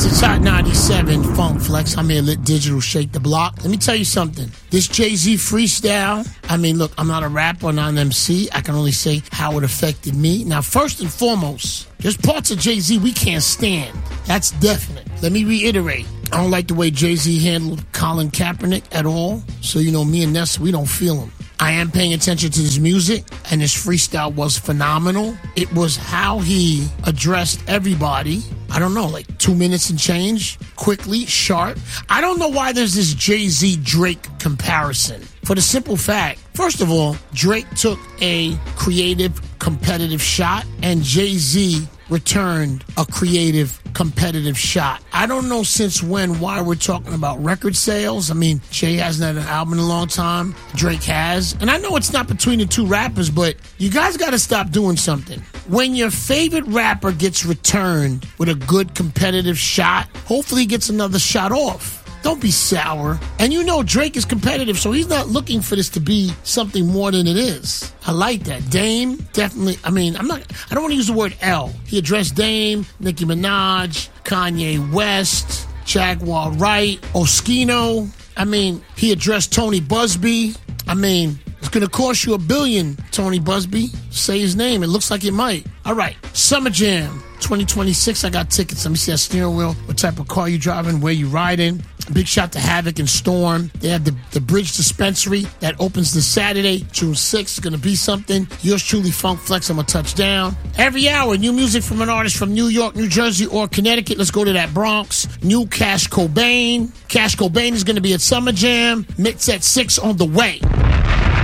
Yes, it's Hot 97 Funk Flex. I'm here, Lit Digital, Shake the Block. Let me tell you something. This Jay-Z freestyle, I mean, look, I'm not a rapper, not an MC. I can only say how it affected me. Now, first and foremost, there's parts of Jay-Z we can't stand. That's definite. Let me reiterate. I don't like the way Jay-Z handled Colin Kaepernick at all. So, you know, me and Nessa, we don't feel him. I am paying attention to his music, and his freestyle was phenomenal. It was how he addressed everybody. I don't know, like 2 minutes and change, quickly, sharp. I don't know why there's this Jay-Z-Drake comparison. For the simple fact, first of all, Drake took a creative, competitive shot, and Jay-Z returned a creative, competitive shot. I don't know since why we're talking about record sales. I mean, Jay hasn't had an album in a long time. Drake has. And I know it's not between the two rappers, but you guys got to stop doing something. When your favorite rapper gets returned with a good competitive shot, hopefully he gets another shot off. Don't be sour. And you know Drake is competitive, so he's not looking for this to be something more than it is. I like that. Dame, definitely. I mean, I don't want to use the word L. He addressed Dame, Nicki Minaj, Kanye West, Jaguar Wright, Oskino. I mean, he addressed Tony Busby. I mean, it's going to cost you $1 billion, Tony Busby. Say his name. It looks like it might. All right. Summer Jam 2026. I got tickets. Let me see that steering wheel. What type of car you driving? Where you riding? Big shout to Havoc and Storm. They have the Bridge Dispensary that opens this Saturday, June 6th. It's going to be something. Yours truly, Funk Flex. I'm a touchdown. Every hour, new music from an artist from New York, New Jersey, or Connecticut. Let's go to that Bronx. New Cash Cobain. Cash Cobain is going to be at Summer Jam. Mix at 6 on the way.